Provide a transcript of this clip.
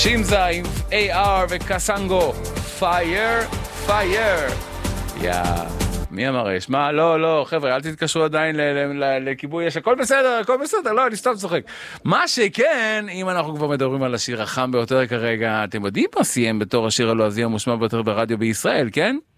שימזה עם AR וקסנגו, פייר, מי אמר יש? מה? לא, חבר'ה, אל תתקשרו עדיין לכיבוי אש, הכל בסדר, לא, אני סתם צוחק. מה שכן, אם אנחנו כבר מדברים על השיר החם ביותר כרגע, אתם יודעים מה סיים בתור השיר הלועזי המושמע ביותר ברדיו בישראל, כן?